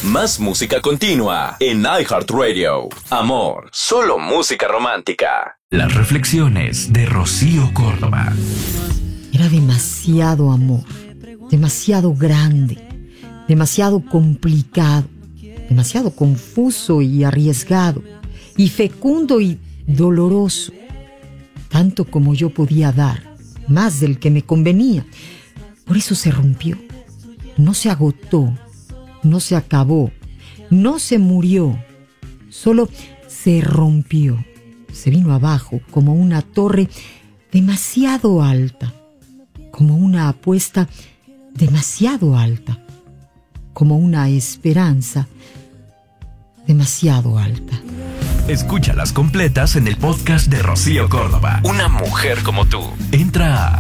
Más música continua en iHeartRadio. Amor, solo música romántica. Las reflexiones de Rocío Córdoba. Era demasiado amor, demasiado grande, demasiado complicado, demasiado confuso y arriesgado, y fecundo y doloroso, tanto como yo podía dar, más del que me convenía. Por eso se rompió, no se agotó, no se acabó, no se murió, solo se rompió, se vino abajo como una torre demasiado alta, como una apuesta demasiado alta, como una esperanza demasiado alta. Escúchalas completas en el podcast de Rocío Córdoba. Una mujer como tú. Entra a